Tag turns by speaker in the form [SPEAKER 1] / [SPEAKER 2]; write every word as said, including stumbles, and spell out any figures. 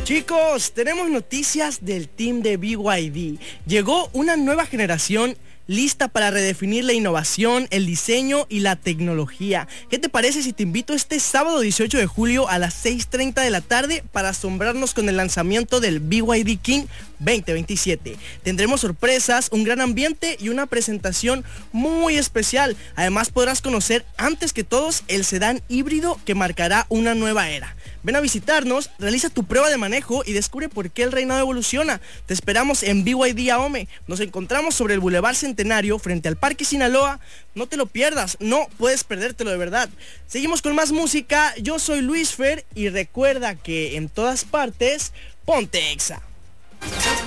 [SPEAKER 1] Chicos, tenemos noticias del team de B Y D. Llegó una nueva generación lista para redefinir la innovación, el diseño y la tecnología. ¿Qué te parece si te invito este sábado dieciocho de julio a las seis treinta de la tarde para asombrarnos con el lanzamiento del B Y D King veinte veintisiete? Tendremos sorpresas, un gran ambiente y una presentación muy especial. Además podrás conocer antes que todos el sedán híbrido que marcará una nueva era. Ven a visitarnos, realiza tu prueba de manejo y descubre por qué el reinado evoluciona. Te esperamos en B Y D Ahome. Nos encontramos sobre el Boulevard Centenario frente al Parque Sinaloa. No te lo pierdas, no puedes perdértelo de verdad. Seguimos con más música. Yo soy Luis Fer y recuerda que en todas partes, ponte Exa.